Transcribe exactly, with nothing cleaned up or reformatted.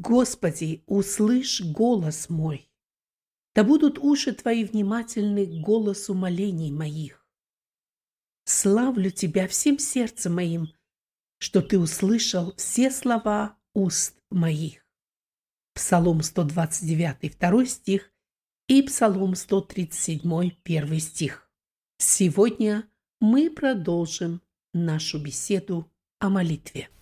Господи, услышь голос мой. Да будут уши Твои внимательны к голосу молений моих. Славлю Тебя всем сердцем моим, что Ты услышал все слова уст моих. Псалом сто двадцать девять, второй стих и Псалом сто тридцать семь, первый стих. Сегодня мы продолжим нашу беседу о молитве.